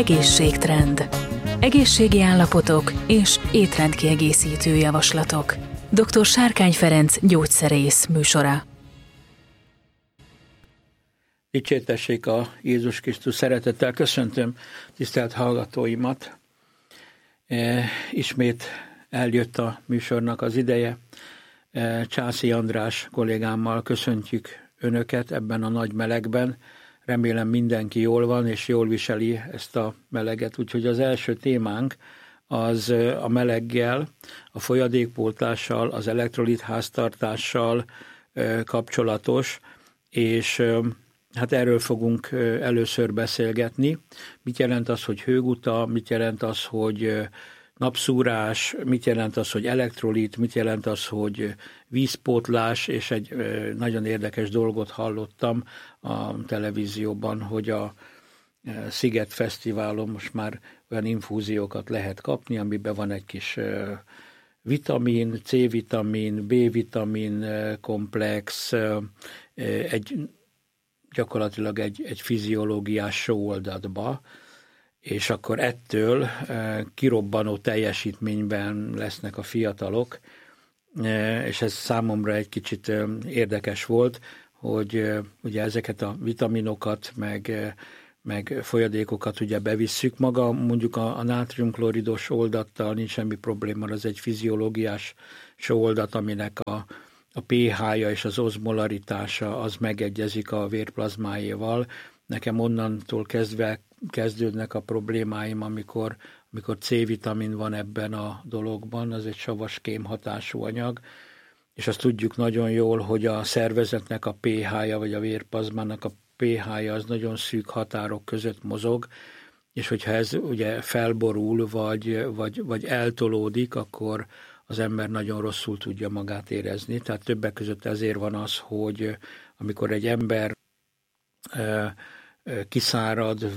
Egészségtrend. Egészségi állapotok és étrendkiegészítő javaslatok. Dr. Sárkány Ferenc gyógyszerész műsora. Dicsértessék a Jézus Krisztus, szeretettel köszöntöm tisztelt hallgatóimat. Ismét eljött a műsornak az ideje. Császi András kollégámmal köszöntjük Önöket ebben a nagy melegben. Remélem mindenki jól van és jól viseli ezt a meleget. Úgyhogy az első témánk az a meleggel, a folyadékpótlással, az elektrolit háztartással kapcsolatos, és hát erről fogunk először beszélgetni. Mit jelent az, hogy hőguta, mit jelent az, hogy napszúrás, mit jelent az, hogy elektrolit, mit jelent az, hogy vízpótlás, és egy nagyon érdekes dolgot hallottam a televízióban, hogy a Sziget Fesztiválon most már olyan infúziókat lehet kapni, amiben van egy kis vitamin, C-vitamin, B-vitamin komplex, gyakorlatilag egy fiziológiás sóoldatba, és akkor ettől kirobbanó teljesítményben lesznek a fiatalok, és ez számomra egy kicsit érdekes volt, hogy ugye ezeket a vitaminokat, meg folyadékokat ugye bevisszük maga, mondjuk a nátriumkloridos oldattal nincs semmi probléma, az egy fiziológiás oldat, aminek a pH-ja és az oszmolaritása az megegyezik a vérplazmájéval. Nekem onnantól kezdődnek a problémáim, amikor C-vitamin van ebben a dologban, az egy savas kémhatású anyag, és azt tudjuk nagyon jól, hogy a szervezetnek a pH-ja, vagy a vérplazmának a pH-ja az nagyon szűk határok között mozog, és hogyha ez ugye felborul, vagy eltolódik, akkor az ember nagyon rosszul tudja magát érezni. Tehát többek között ezért van az, hogy amikor egy ember kiszárad,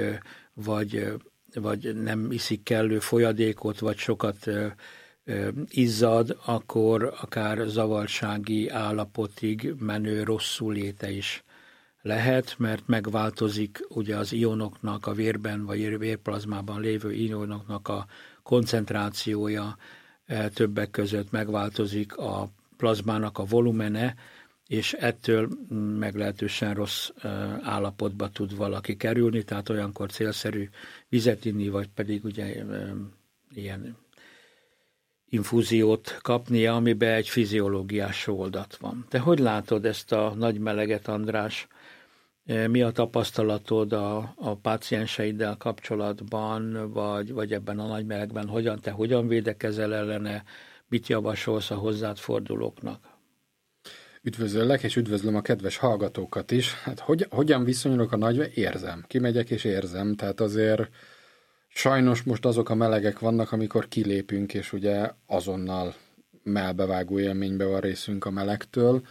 vagy nem iszik kellő folyadékot, vagy sokat izzad, akkor akár zavartsági állapotig menő rosszulléte is lehet, mert megváltozik ugye az ionoknak a vérben, vagy vérplazmában lévő ionoknak a koncentrációja, többek között megváltozik a plazmának a volumene, és ettől meglehetősen rossz állapotba tud valaki kerülni, tehát olyankor célszerű vizet inni, vagy pedig ugye ilyen infúziót kapnia, amiben egy fiziológiás oldat van. Te hogy látod ezt a nagy meleget, András? Mi a tapasztalatod a pácienseiddel kapcsolatban, vagy ebben a nagy melegben? Te hogyan védekezel ellene? Mit javasolsz a hozzád fordulóknak? Üdvözöllek, és üdvözlöm a kedves hallgatókat is. Hát hogyan viszonyulok a nagyra? Érzem. Kimegyek és érzem. Tehát azért sajnos most azok a melegek vannak, amikor kilépünk, és ugye azonnal mellbevágó élménybe van részünk a melegtől.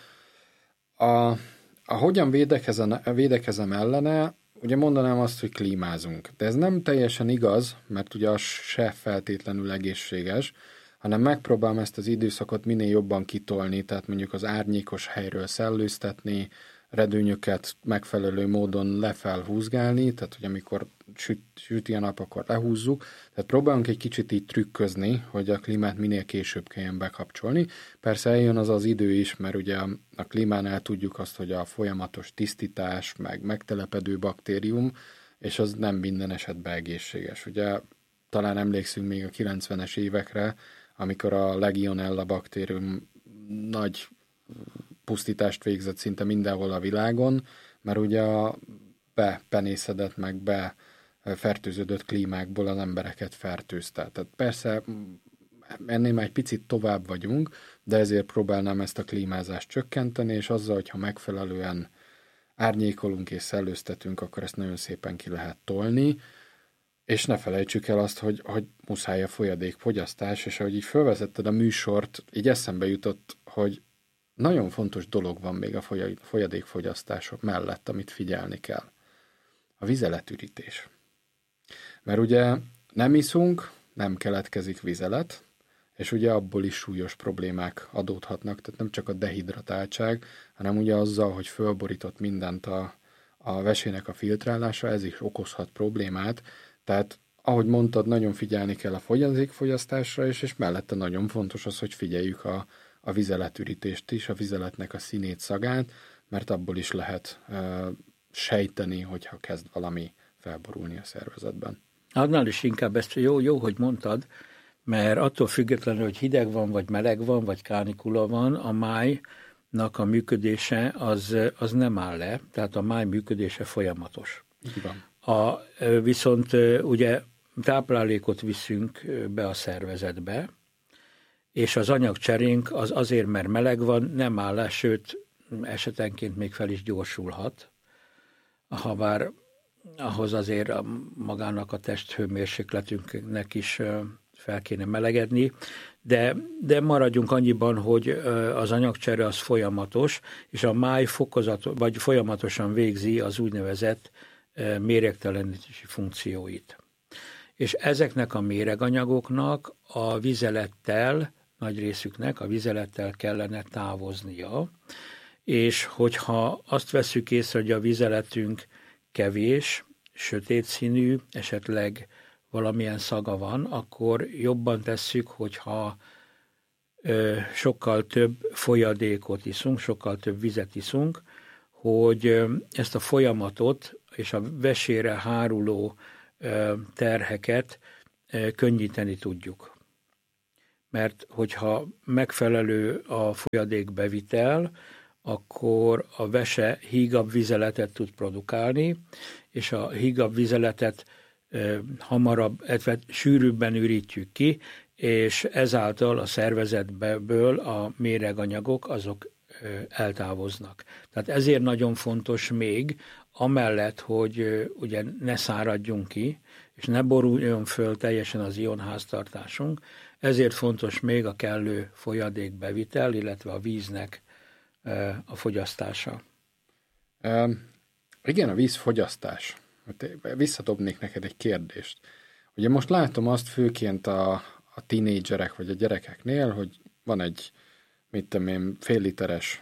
A hogyan védekezem ellene, ugye mondanám azt, hogy klímázunk. De ez nem teljesen igaz, mert ugye az se feltétlenül egészséges, hanem megpróbálom ezt az időszakot minél jobban kitolni, tehát mondjuk az árnyékos helyről szellőztetni, redőnyöket megfelelő módon lefelhúzgálni, tehát hogy amikor süti a nap, akkor lehúzzuk. Tehát próbálunk egy kicsit így trükközni, hogy a klímát minél később kelljen bekapcsolni. Persze eljön az idő is, mert ugye a klímánál tudjuk azt, hogy a folyamatos tisztítás, meg megtelepedő baktérium, és az nem minden esetben egészséges. Ugye talán emlékszünk még a 90-es évekre, amikor a Legionella baktérium nagy pusztítást végzett szinte mindenhol a világon, mert ugye a bepenészedett, meg befertőződött klímákból az embereket fertőzte. Tehát persze ennél már egy picit tovább vagyunk, de ezért próbálnám ezt a klímázást csökkenteni, és azzal, hogyha megfelelően árnyékolunk és szellőztetünk, akkor ezt nagyon szépen ki lehet tolni. És ne felejtsük el azt, hogy muszáj a folyadékfogyasztás, és ahogy így felvezetted a műsort, így eszembe jutott, hogy nagyon fontos dolog van még a folyadékfogyasztások mellett, amit figyelni kell. A vizeletürítés. Mert ugye nem iszunk, nem keletkezik vizelet, és ugye abból is súlyos problémák adódhatnak, tehát nem csak a dehidratáltság, hanem ugye azzal, hogy fölborított mindent a vesének a filtrálása, ez is okozhat problémát, Tehát, ahogy mondtad, nagyon figyelni kell a folyadékfogyasztásra is, és mellette nagyon fontos az, hogy figyeljük a vizeletürítést is, a vizeletnek a színét, szagát, mert abból is lehet sejteni, hogyha kezd valami felborulni a szervezetben. Annál is inkább ezt jó, hogy mondtad, mert attól függetlenül, hogy hideg van, vagy meleg van, vagy kánikula van, a májnak a működése az nem áll le, tehát a máj működése folyamatos. Így van. Viszont ugye táplálékot viszünk be a szervezetbe, és az anyagcserénk az azért, mert meleg van, nem áll le, sőt, esetenként még fel is gyorsulhat, habár ahhoz azért magának a testhőmérsékletünknek is fel kéne melegedni, de maradjunk annyiban, hogy az anyagcsere az folyamatos, és a máj folyamatosan végzi az úgynevezett méregtelenítési funkcióit. És ezeknek a méreganyagoknak a vizelettel, nagy részüknek a vizelettel kellene távoznia, és hogyha azt vesszük észre, hogy a vizeletünk kevés, sötét színű, esetleg valamilyen szaga van, akkor jobban tesszük, hogyha sokkal több folyadékot iszunk, sokkal több vizet iszunk, hogy ezt a folyamatot és a vesére háruló terheket könnyíteni tudjuk. Mert hogyha megfelelő a folyadékbevitel, akkor a vese hígabb vizeletet tud produkálni, és a hígabb vizeletet hamarabb, sűrűbben ürítjük ki, és ezáltal a szervezetből a méreganyagok azok eltávoznak. Tehát ezért nagyon fontos még, amellett, hogy ugye ne száradjunk ki, és ne boruljon föl teljesen az ionháztartásunk, ezért fontos még a kellő folyadékbevitel, illetve a víznek a fogyasztása. Igen, a vízfogyasztás. Visszadobnék neked egy kérdést. Ugye most látom azt főként a tínédzserek vagy a gyerekeknél, hogy van egy, mit tudom én, fél literes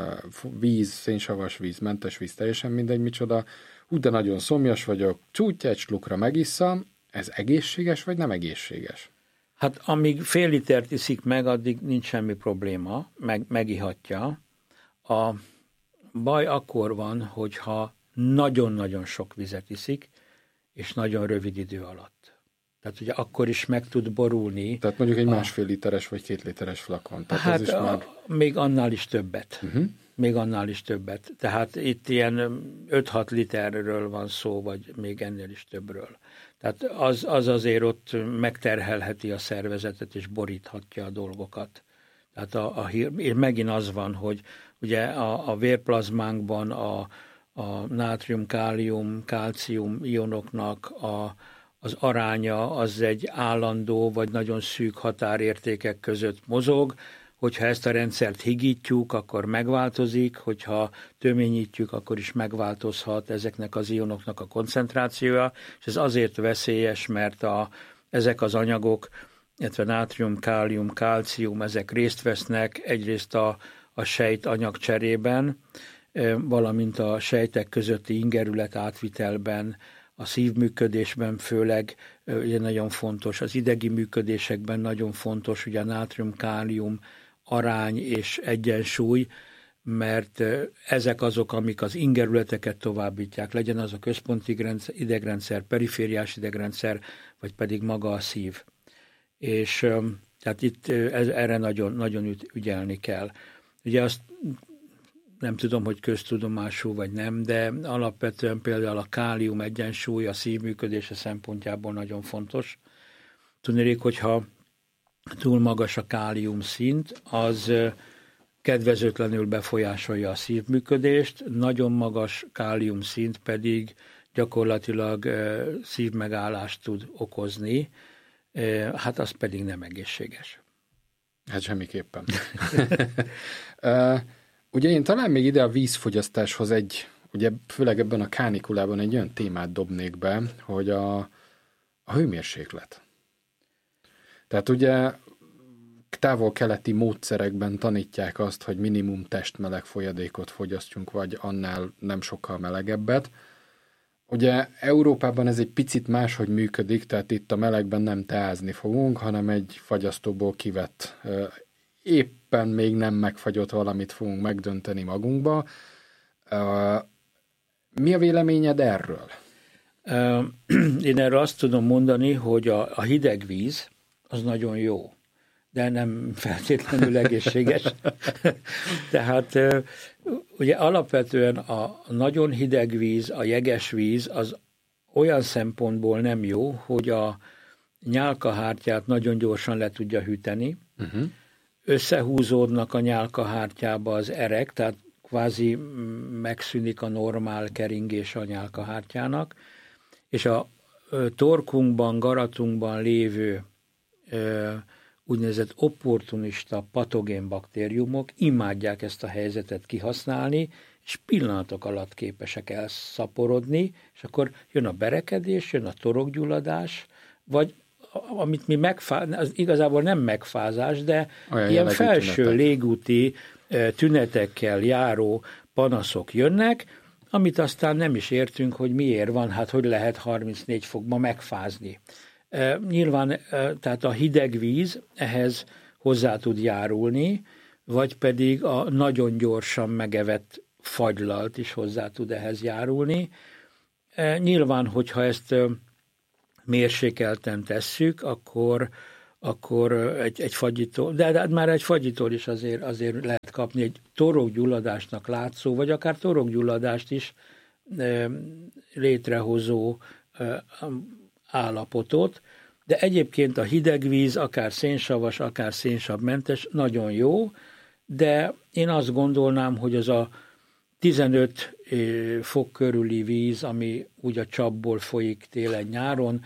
víz, szénsavas víz, mentes víz, teljesen mindegy micsoda. De nagyon szomjas vagyok, csútja egy slukra megisszam. Ez egészséges vagy nem egészséges? Hát amíg fél litert iszik meg, addig nincs semmi probléma, megihatja. A baj akkor van, hogyha nagyon-nagyon sok vizet iszik, és nagyon rövid idő alatt. Tehát ugye akkor is meg tud borulni. Tehát mondjuk egy másfél literes vagy 2 literes flakon. Tehát hát ez is már... még annál is többet. Még annál is többet. Tehát itt ilyen 5-6 literről van szó, vagy még ennél is többről. Tehát az azért ott megterhelheti a szervezetet, és boríthatja a dolgokat. Tehát megint az van, hogy ugye a vérplazmánkban a nátrium, kálium, kálcium ionoknak az aránya az egy állandó vagy nagyon szűk határértékek között mozog. Hogyha ezt a rendszert higítjuk, akkor megváltozik, hogyha töményítjük, akkor is megváltozhat ezeknek az ionoknak a koncentrációja, és ez azért veszélyes, mert ezek az anyagok, illetve nátrium, kálium, kálcium, ezek részt vesznek egyrészt a sejt anyagcserében, valamint a sejtek közötti ingerület átvitelben, a szívműködésben főleg ugye nagyon fontos, az idegi működésekben nagyon fontos, ugye a nátrium-kálium arány és egyensúly, mert ezek azok, amik az ingerületeket továbbítják, legyen az a központi idegrendszer, perifériás idegrendszer, vagy pedig maga a szív. És tehát itt erre nagyon, nagyon ügyelni kell. Ugye azt nem tudom, hogy köztudomású vagy nem, de alapvetően például a kálium egyensúly a szívműködése szempontjából nagyon fontos. Tudnék, hogyha túl magas a kálium szint, az kedvezőtlenül befolyásolja a szívműködést, nagyon magas kálium szint pedig gyakorlatilag szívmegállást tud okozni, hát az pedig nem egészséges. Hát semmiképpen. Ugye én talán még ide a vízfogyasztáshoz ugye főleg ebben a kánikulában egy olyan témát dobnék be, hogy a hőmérséklet. Tehát ugye távol-keleti módszerekben tanítják azt, hogy minimum testmeleg folyadékot fogyasztjunk, vagy annál nem sokkal melegebbet. Ugye Európában ez egy picit máshogy működik, tehát itt a melegben nem teázni fogunk, hanem egy fagyasztóból kivett, éppen még nem megfagyott valamit fogunk megdönteni magunkba. Mi a véleményed erről? Én erről azt tudom mondani, hogy a hideg víz az nagyon jó, de nem feltétlenül egészséges. Tehát ugye alapvetően a nagyon hideg víz, a jeges víz az olyan szempontból nem jó, hogy a nyálkahártyát nagyon gyorsan le tudja hűteni, összehúzódnak a nyálkahártyába az erek, tehát kvázi megszűnik a normál keringés a nyálkahártyának, és a torkunkban, garatunkban lévő úgynevezett opportunista patogén baktériumok imádják ezt a helyzetet kihasználni, és pillanatok alatt képesek elszaporodni, és akkor jön a berekedés, jön a torokgyulladás, vagy amit mi az igazából nem megfázás, de olyan ilyen felső légúti tünetekkel járó panaszok jönnek, amit aztán nem is értünk, hogy miért van, hát hogy lehet 34 fokban megfázni. Nyilván, tehát a hideg víz ehhez hozzá tud járulni, vagy pedig a nagyon gyorsan megevett fagylalt is hozzá tud ehhez járulni. Nyilván, hogyha ezt mérsékelten tesszük, akkor egy fagyitól, de már egy fagyitól is azért lehet kapni egy torokgyulladásnak látszó, vagy akár torokgyulladást is létrehozó állapotot, de egyébként a hideg víz, akár szénsavas, akár szénsavmentes, nagyon jó, de én azt gondolnám, hogy az a 15 fok körüli víz, ami ugye a csapból folyik télen-nyáron,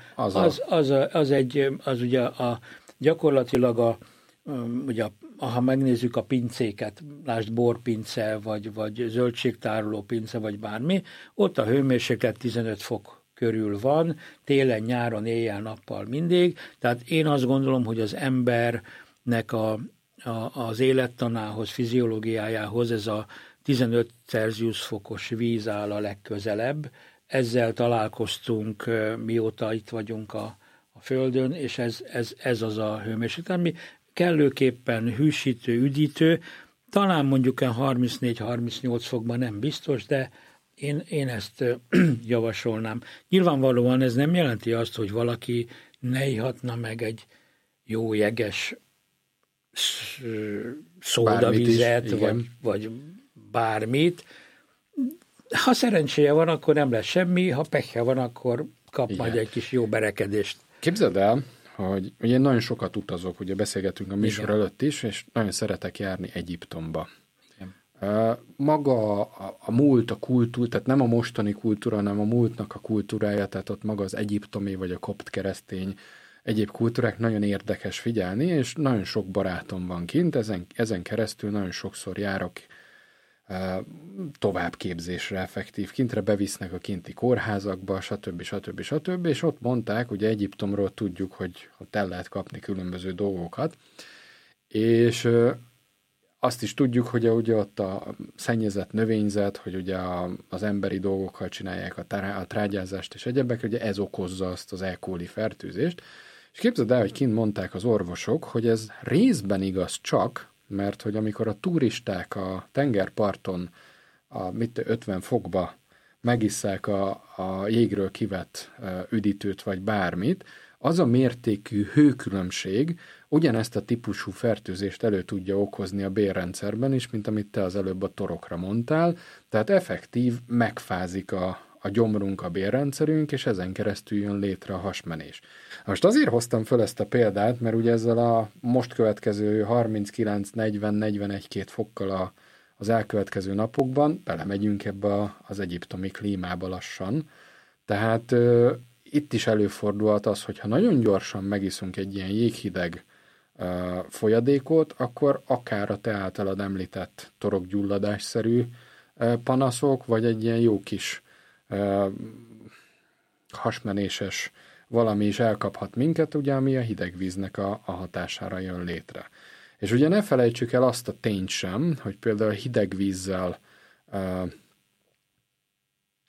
az ugye gyakorlatilag ugye ha megnézzük a pincéket, lásd borpince, vagy zöldségtároló pince, vagy bármi, ott a hőmérséklet 15 fok körül van, télen-nyáron, éjjel-nappal mindig, tehát én azt gondolom, hogy az embernek az élettanához, fiziológiájához ez a 15 Celsius fokos víz áll a legközelebb. Ezzel találkoztunk, mióta itt vagyunk a Földön, és ez az a hőmérséklet, ami kellőképpen hűsítő, üdítő, talán mondjuk 34-38 fokban nem biztos, de én ezt javasolnám. Nyilvánvalóan ez nem jelenti azt, hogy valaki ne ihatna meg egy jó jeges szódavizet, vagy bármit. Ha szerencséje van, akkor nem lesz semmi, ha pekje van, akkor kap majd egy kis jó berekedést. Képzeld el, hogy ugye nagyon sokat utazok, ugye beszélgetünk a műsor előtt is, és nagyon szeretek járni Egyiptomba. Maga a múlt, a kultúra, tehát nem a mostani kultúra, hanem a múltnak a kultúrája, tehát ott maga az egyiptomi vagy a kopt keresztény egyéb kultúrák nagyon érdekes figyelni, és nagyon sok barátom van kint, ezen keresztül nagyon sokszor járok továbbképzésre, effektív kintre, bevisznek a kinti kórházakba, stb. És ott mondták, ugye Egyiptomról tudjuk, hogy ott el lehet kapni különböző dolgokat, és azt is tudjuk, hogy ugye ott a szennyezett növényzet, hogy ugye az emberi dolgokkal csinálják a trágyázást és egyebek, ugye ez okozza azt az E. coli fertőzést. És képzeld el, hogy kint mondták az orvosok, hogy ez részben igaz csak, mert hogy amikor a turisták a tengerparton 50 fokba megisszák a jégről kivett üdítőt vagy bármit, az a mértékű hőkülönbség ugyanezt a típusú fertőzést elő tudja okozni a bélrendszerben is, mint amit te az előbb a torokra mondtál, tehát effektív megfázik a gyomrunk, a bélrendszerünk, és ezen keresztül jön létre a hasmenés. Most azért hoztam föl ezt a példát, mert ugye ezzel a most következő 39-40-41-2 fokkal az elkövetkező napokban belemegyünk ebbe az egyiptomi klímába lassan. Tehát itt is előfordulhat az, hogyha nagyon gyorsan megiszunk egy ilyen jéghideg folyadékot, akkor akár a te általad említett torokgyulladásszerű panaszok, vagy egy ilyen jó kis hasmenéses valami is elkaphat minket, ugye, ami a hideg víznek a hatására jön létre. És ugye ne felejtsük el azt a tényt sem, hogy például hideg vízzel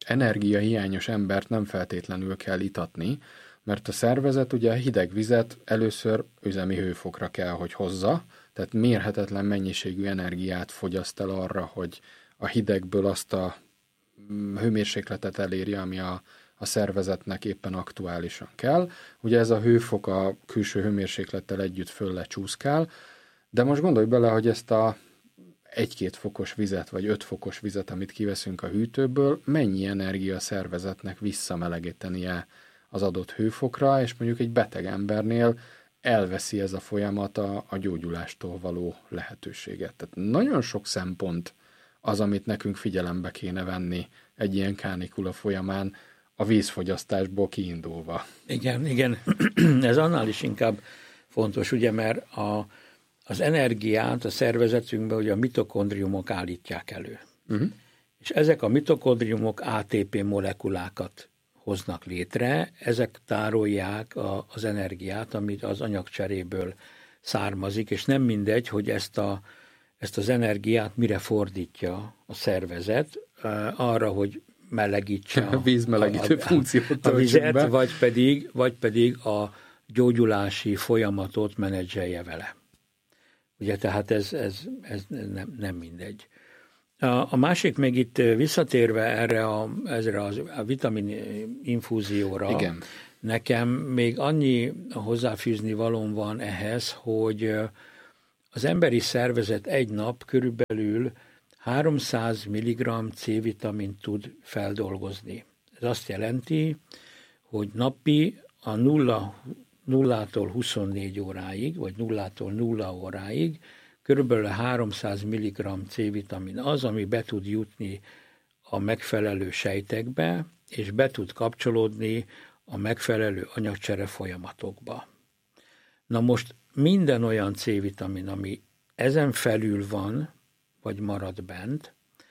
energiahiányos embert nem feltétlenül kell itatni, mert a szervezet ugye a hideg vizet először üzemi hőfokra kell, hogy hozza, tehát mérhetetlen mennyiségű energiát fogyaszt el arra, hogy a hidegből azt a hőmérsékletet elérje, ami a szervezetnek éppen aktuálisan kell. Ugye ez a hőfok a külső hőmérséklettel együtt föllecsúszkál, de most gondolj bele, hogy ezt a 1-2 fokos vizet, vagy 5 fokos vizet, amit kiveszünk a hűtőből, mennyi energia a szervezetnek visszamelegítenie az adott hőfokra, és mondjuk egy beteg embernél elveszi ez a folyamat a gyógyulástól való lehetőséget. Tehát nagyon sok szempont az, amit nekünk figyelembe kéne venni egy ilyen kánikula folyamán, a vízfogyasztásból kiindulva. Igen. Ez annál is inkább fontos, ugye, mert az energiát a szervezetünkben ugye a mitokondriumok állítják elő. És ezek a mitokondriumok ATP molekulákat hoznak létre, ezek tárolják az energiát, amit az anyagcseréből származik, és nem mindegy, hogy ezt az energiát mire fordítja a szervezet, arra, hogy melegítse a vízmelegítő funkciót a vizet, vagy pedig a gyógyulási folyamatot menedzselje vele. Ugye, tehát ez nem mindegy. A másik még itt visszatérve erre a vitamin infúzióra, igen. Nekem még annyi hozzáfűzni valóm van ehhez, hogy az emberi szervezet egy nap körülbelül 300 mg C-vitamint tud feldolgozni. Ez azt jelenti, hogy napi a 0-tól 24 óráig, vagy 0-tól 0 óráig körülbelül 300 mg C-vitamin az, ami be tud jutni a megfelelő sejtekbe, és be tud kapcsolódni a megfelelő anyagcsere folyamatokba. Na most minden olyan C-vitamin, ami ezen felül van, vagy marad bent,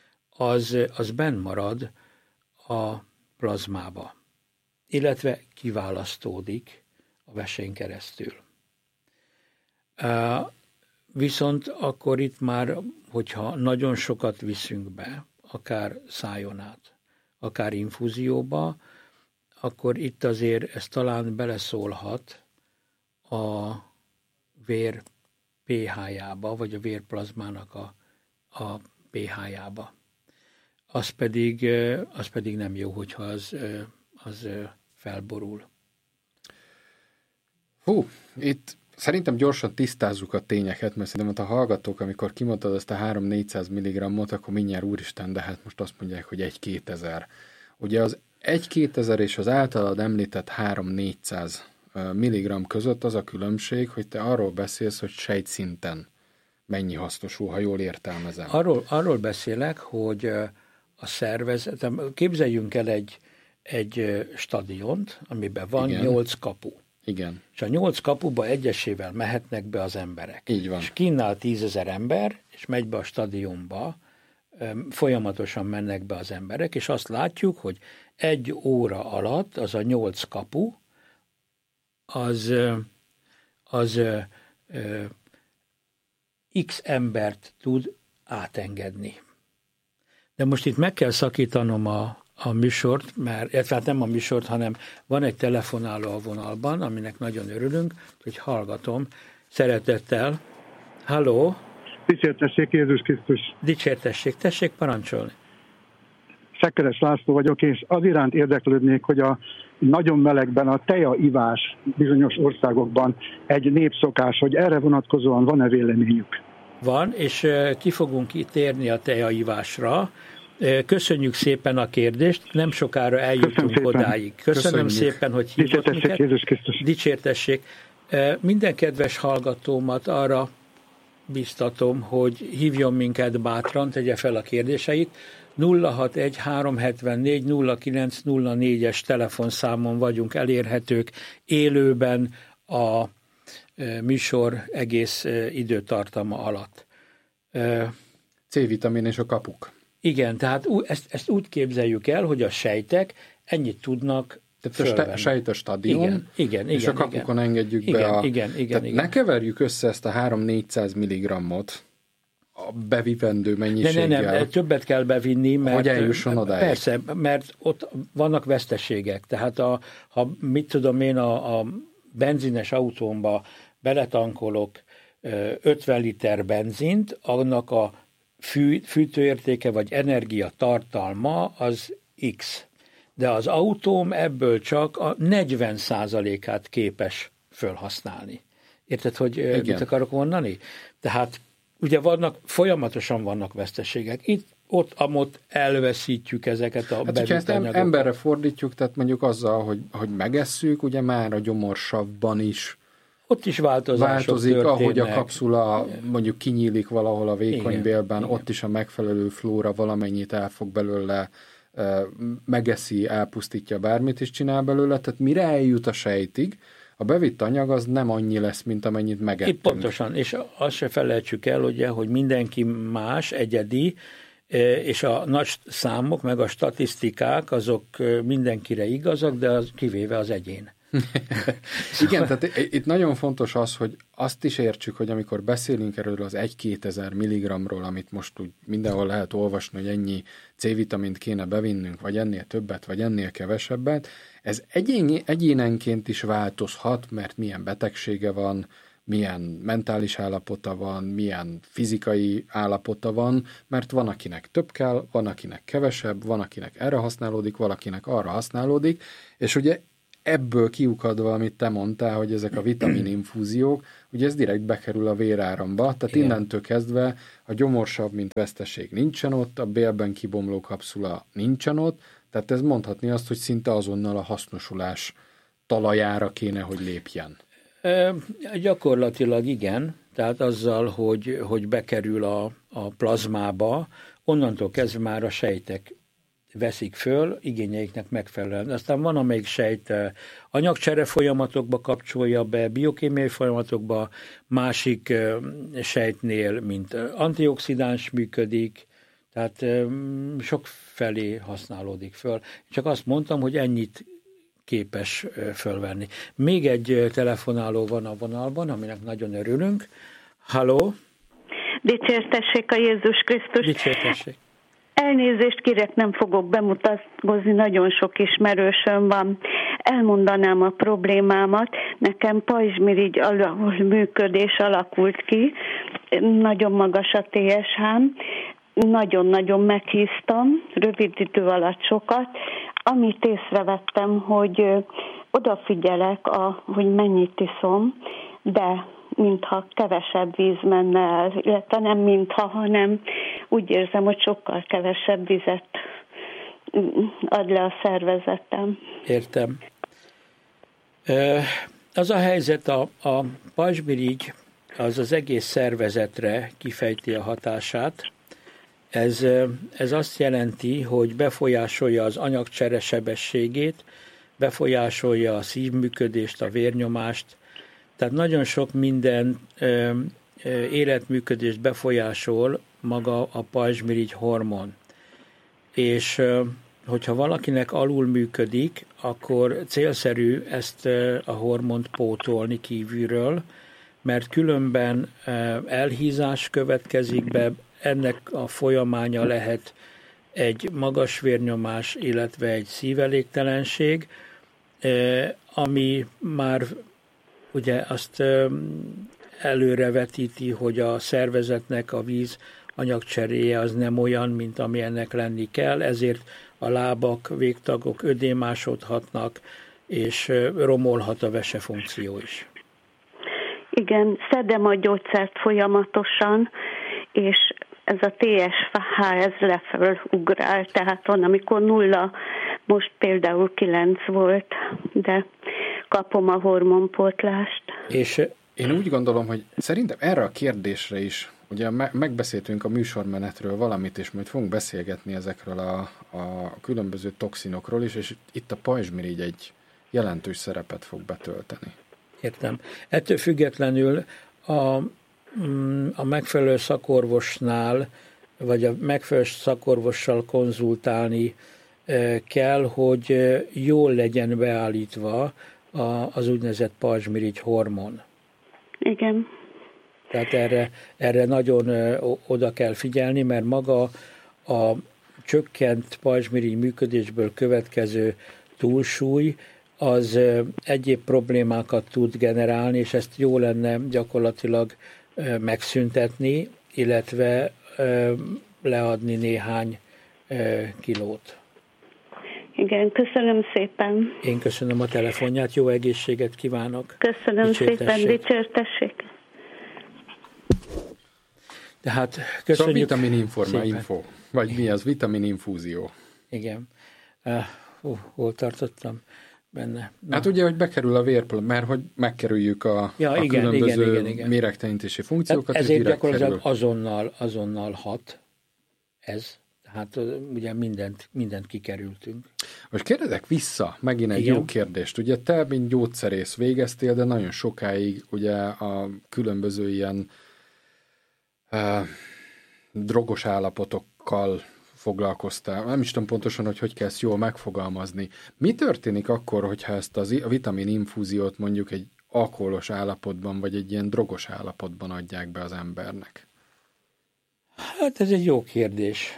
az benn marad a plazmába, illetve kiválasztódik a vesén keresztül. Viszont akkor itt már, hogyha nagyon sokat viszünk be, akár szájon át, akár infúzióba, akkor itt azért ez talán beleszólhat a vér pH-jába, vagy a vérplazmának a pH-jába. Az pedig nem jó, hogyha az felborul. Itt szerintem gyorsan tisztázzuk a tényeket, mert szerintem a hallgatók, amikor kimondtad azt a 3-400 mg-ot, akkor mindjárt úristen, de hát most azt mondják, hogy 1-2000. Ugye az 1-2000 és az általad említett 3-400 mg között az a különbség, hogy te arról beszélsz, hogy sejtszinten mennyi hasznosul, ha jól értelmezem. Arról beszélek, hogy a szervezet, képzeljünk el egy stadiont, amiben van 8 kapu. Igen. És a 8 kapuba egyesével mehetnek be az emberek. Így van. És kínál 10 000 ember, és megy be a stadionba, folyamatosan mennek be az emberek, és azt látjuk, hogy 1 óra alatt az a 8 kapu, az X embert tud átengedni. De most itt meg kell szakítanom a műsort, illetve nem a műsort, hanem van egy telefonáló a vonalban, aminek nagyon örülünk, hogy hallgatom. Szeretettel. Halló? Dicsértessék Jézus Krisztus! Dicsértessék, tessék parancsolni. Szekeres László vagyok, és az iránt érdeklődnék, hogy a nagyon melegben a teaivás bizonyos országokban egy népszokás, hogy erre vonatkozóan van-e véleményük? Van, és ki fogunk itt térni a teaivásra. Köszönjük szépen a kérdést, nem sokára eljutunk odáig. Köszönöm szépen, hogy hívott minket. Jézus Krisztus! Dicsértessék! Minden kedves hallgatómat arra biztatom, hogy hívjon minket bátran, tegye fel a kérdéseit. 061 374 0904-es telefonszámon vagyunk elérhetők élőben a műsor egész időtartama alatt. C-vitamin és a kapuk. Igen, tehát ezt úgy képzeljük el, hogy a sejtek ennyit tudnak fölvenni. A sejt a stadion, igen, és a kapukon engedjük be Igen. Ne keverjük össze ezt a 3-400 mg-ot a bevivendő mennyiséggel. Nem, többet kell bevinni, mert hogy eljusson odáig. Persze, mert ott vannak veszteségek. Tehát ha mit tudom én, a benzines autómba beletankolok 50 liter benzint, annak a fűtőértéke vagy energiatartalma az X. De az autóm ebből csak a 40%-át képes felhasználni. Érted, hogy mit akarok mondani? Tehát ugye folyamatosan vannak veszteségek. Ott elveszítjük ezeket a bevitt anyagokat. Hát, ezt emberre fordítjuk, tehát mondjuk azzal, hogy megesszük, ugye már a gyomorsavban is ott is változik, történnek. Ahogy a kapszula mondjuk kinyílik valahol a vékony bélben, igen. Ott is a megfelelő flóra valamennyit el fog belőle, megeszi, elpusztítja, bármit is csinál belőle, tehát mire eljut a sejtig, a bevitt anyag az nem annyi lesz, mint amennyit megettünk. Itt pontosan, és azt se felejtsük el, ugye, hogy mindenki más, egyedi, és a nagy számok, meg a statisztikák, azok mindenkire igazak, de kivéve az egyén. Igen, tehát itt nagyon fontos az, hogy azt is értsük, hogy amikor beszélünk erről az 1-2000 milligramról, amit most úgy mindenhol lehet olvasni, hogy ennyi C-vitamint kéne bevinnünk, vagy ennél többet, vagy ennél kevesebbet, ez egyénenként is változhat, mert milyen betegsége van, milyen mentális állapota van, milyen fizikai állapota van, mert van, akinek több kell, van, akinek kevesebb, van, akinek erre használódik, valakinek arra használódik, és ugye ebből kiukadva, amit te mondtál, hogy ezek a vitamininfúziók, ugye ez direkt bekerül a véráramba, tehát igen. Innentől kezdve a gyomorsav, mint veszteség nincsen ott, a bélben kibomló kapszula nincsen ott, tehát ez mondhatni azt, hogy szinte azonnal a hasznosulás talajára kéne, hogy lépjen. Gyakorlatilag igen, tehát azzal, hogy bekerül a plazmába, onnantól kezdve már a sejtek veszik föl, igényeiknek megfelelően. Aztán van, amelyik sejt anyagcsere folyamatokba kapcsolja be, biokémiai folyamatokba, másik sejtnél, mint antioxidáns működik, tehát sok felé használódik föl. Csak azt mondtam, hogy ennyit képes fölvenni. Még egy telefonáló van a vonalban, aminek nagyon örülünk. Halló? Dicsértessék a Jézus Krisztus. Dicsértessék. Elnézést kérek, nem fogok bemutatkozni, nagyon sok ismerősöm van. Elmondanám a problémámat. Nekem pajzsmirigy működés alakult ki, nagyon magas a TSH-m, nagyon-nagyon meghíztam, rövid idő alatt sokat. Amit észrevettem, hogy odafigyelek, hogy mennyit iszom, de mintha kevesebb víz menne el, illetve nem mintha, hanem úgy érzem, hogy sokkal kevesebb vizet ad le a szervezetem. Értem. Az a helyzet, a pajzsmirigy az egész szervezetre kifejti a hatását. Ez azt jelenti, hogy befolyásolja az anyagcsere sebességét, befolyásolja a szívműködést, a vérnyomást, tehát nagyon sok minden életműködést befolyásol maga a pajzsmirigy hormon. És hogyha valakinek alul működik, akkor célszerű ezt a hormont pótolni kívülről, mert különben elhízás következik be, ennek a folyamánya lehet egy magas vérnyomás, illetve egy szívelégtelenség, ami már ugye azt előrevetíti, hogy a szervezetnek a víz anyagcseréje az nem olyan, mint ami ennek lenni kell, ezért a lábak, végtagok ödémásodhatnak, és romolhat a vesefunkció is. Igen, szedem a gyógyszert folyamatosan, és ez a TSH, ez lefelől ugrál, tehát van, amikor 0, most például 9 volt, de kapom a hormonpótlást. És én úgy gondolom, hogy szerintem erre a kérdésre is, ugye megbeszéltünk a műsormenetről valamit, és majd fogunk beszélgetni ezekről a különböző toxinokról is, és itt a pajzsmirigy egy jelentős szerepet fog betölteni. Értem. Ettől függetlenül a megfelelő szakorvosnál, vagy a megfelelő szakorvossal konzultálni kell, hogy jól legyen beállítva az úgynevezett pajzsmirigy hormon. Igen. Tehát erre nagyon oda kell figyelni, mert maga a csökkent pajzsmirigy működésből következő túlsúly az egyéb problémákat tud generálni, és ezt jó lenne gyakorlatilag megszüntetni, illetve leadni néhány kilót. Igen, köszönöm szépen. Én köszönöm a telefonját, jó egészséget kívánok. Köszönöm szépen, dicsértessék. Tehát köszönjük. Szóval info, vagy mi az? Vitamininfúzió. Igen. Hol tartottam benne? Na. Hát ugye, hogy bekerül a vérplan, mert hogy megkerüljük a különböző méregtelenítési funkciókat. Ezért gyakorlatilag azonnal hat ez. Hát ugye mindent kikerültünk. Most kérdezek vissza, megint egy jó kérdést. Ugye te, mint gyógyszerész végeztél, de nagyon sokáig ugye a különböző ilyen drogos állapotokkal foglalkoztál. Nem is tudom pontosan, hogy kell ezt jól megfogalmazni. Mi történik akkor, hogyha ezt a vitamininfúziót mondjuk egy alkoholos állapotban, vagy egy ilyen drogos állapotban adják be az embernek? Hát ez egy jó kérdés.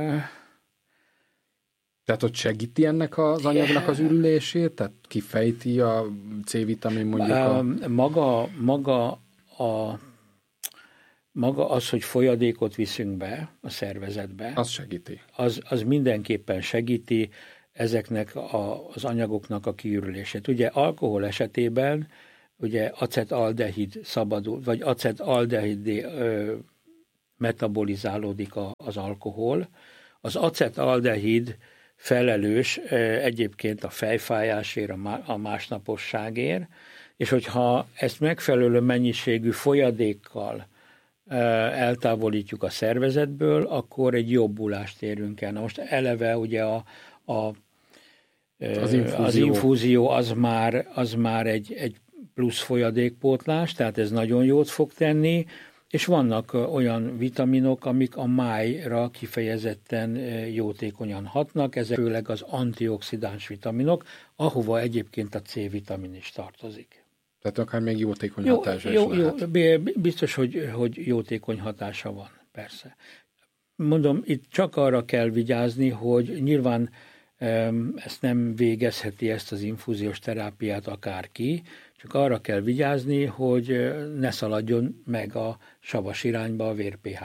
Tehát ott segíti ennek az anyagnak az ürülését? Tehát kifejti a C-vitamin mondjuk Maga az, hogy folyadékot viszünk be a szervezetbe. Az segíti. Az mindenképpen segíti ezeknek az anyagoknak a kiürülését. Ugye alkohol esetében ugye acetaldehid szabadul, vagy acetaldehid metabolizálódik az alkohol. Az acetaldehid felelős egyébként a fejfájásért, a másnaposságért, és hogyha ezt megfelelő mennyiségű folyadékkal eltávolítjuk a szervezetből, akkor egy jobbulást érünk el. Na most eleve ugye az infúzió az már egy plusz folyadékpótlás, tehát ez nagyon jót fog tenni, és vannak olyan vitaminok, amik a májra kifejezetten jótékonyan hatnak, ezek főleg az antioxidáns vitaminok, ahova egyébként a C-vitamin is tartozik. Tehát akár még jótékony hatása is lehet. Biztos, hogy jótékony hatása van, persze. Mondom, itt csak arra kell vigyázni, hogy nyilván ezt nem végezheti ezt az infúziós terápiát akárki, csak arra kell vigyázni, hogy ne szaladjon meg a savas irányba a vér-pH.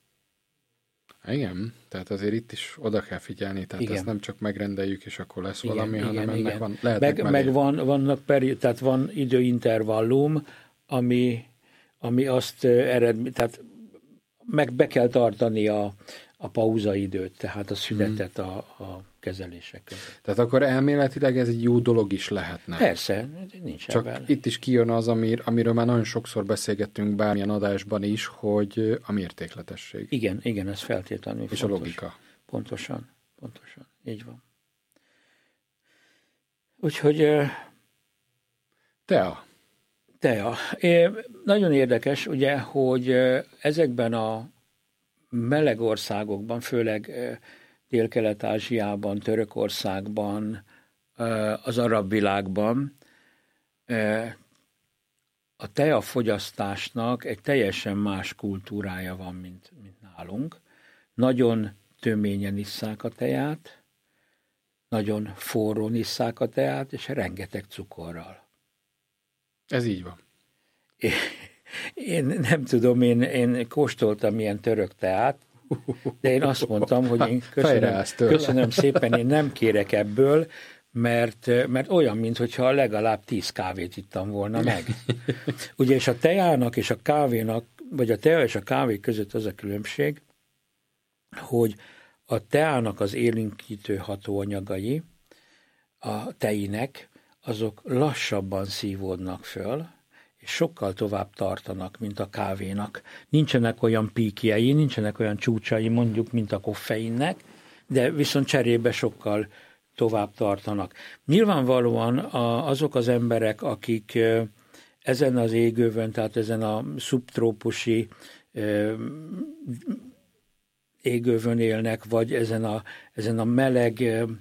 Igen, tehát azért itt is oda kell figyelni, tehát ezt nem csak megrendeljük, és akkor lesz valami, hanem ennek meg vannak tehát van időintervallum, ami azt tehát meg be kell tartani a pauzaidőt, tehát a szünetet a kezelések között. Tehát akkor elméletileg ez egy jó dolog is lehetne. Persze, nincs csak ebben. Itt is kijön az, amiről már nagyon sokszor beszélgettünk bármilyen adásban is, hogy a mértékletesség. Igen, ez feltétlenül és fontos. A logika. Pontosan, így van. Úgyhogy... Tea. Nagyon érdekes, ugye, hogy ezekben a meleg országokban, főleg Dél-Kelet-Ázsiában, Törökországban, az arab világban a teafogyasztásnak egy teljesen más kultúrája van, mint nálunk. Nagyon töményen isszák a teát, nagyon forrón isszák a teát, és rengeteg cukorral. Ez így van. Én nem tudom, én kóstoltam ilyen török teát, de én azt mondtam, hogy én köszönöm szépen, én nem kérek ebből, mert olyan, mintha legalább 10 kávét ittam volna meg. Ugye, és a teának és a kávénak, vagy a tea és a kávé között az a különbség, hogy a teának az élénkítő hatóanyagai, a teinek, azok lassabban szívódnak föl, és sokkal tovább tartanak, mint a kávénak. Nincsenek olyan píkjei, nincsenek olyan csúcsai, mondjuk, mint a koffeinnek, de viszont cserébe sokkal tovább tartanak. Nyilvánvalóan azok az emberek, akik ezen az égövön, tehát ezen a szubtrópusi égövön élnek, vagy ezen a meleg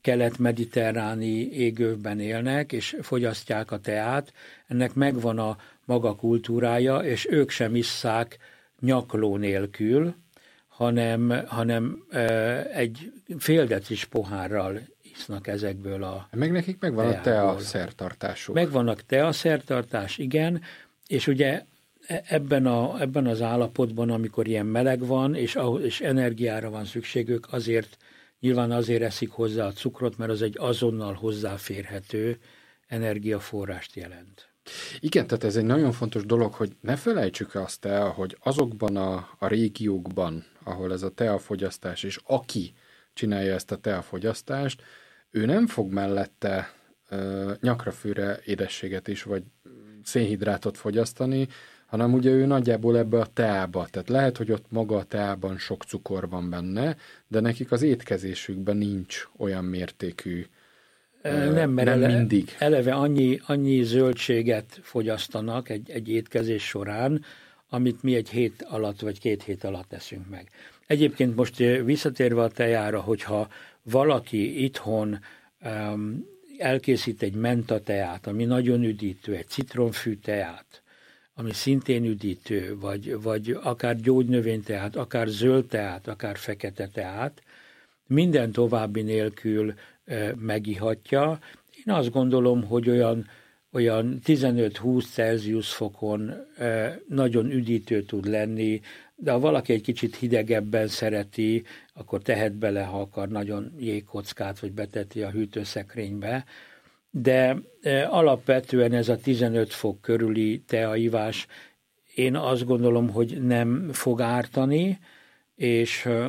kelet-mediterráni égövben élnek, és fogyasztják a teát, ennek megvan a maga kultúrája, és ők sem isszák nyakló nélkül, hanem egy fél decis pohárral isznak ezekből a meg nekik megvan a tea szertartásuk. Megvannak tea szertartás, igen, és ugye ebben az állapotban, amikor ilyen meleg van, és energiára van szükségük, nyilván azért eszik hozzá a cukrot, mert az egy azonnal hozzáférhető energiaforrást jelent. Igen, tehát ez egy nagyon fontos dolog, hogy ne felejtsük azt el, hogy azokban a régiókban, ahol ez a teafogyasztás, és aki csinálja ezt a teafogyasztást, ő nem fog mellette nyakrafűre édességet is, vagy szénhidrátot fogyasztani, hanem ugye ő nagyjából ebbe a teába. Tehát lehet, hogy ott maga a teában sok cukor van benne, de nekik az étkezésükben nincs olyan mértékű, nem mindig. Eleve annyi zöldséget fogyasztanak egy étkezés során, amit mi egy hét alatt vagy 2 hét alatt eszünk meg. Egyébként most visszatérve a tejára, hogyha valaki itthon elkészít egy mentateát, ami nagyon üdítő, egy citronfű teát, ami szintén üdítő, vagy akár gyógynövényteát, akár zöld teát, akár fekete teát, minden további nélkül megihatja. Én azt gondolom, hogy olyan 15-20 Celsius fokon nagyon üdítő tud lenni, de ha valaki egy kicsit hidegebben szereti, akkor tehet bele, ha akar nagyon jégkockát, vagy beteti a hűtőszekrénybe. De alapvetően ez a 15 fok körüli teaivás, én azt gondolom, hogy nem fog ártani, és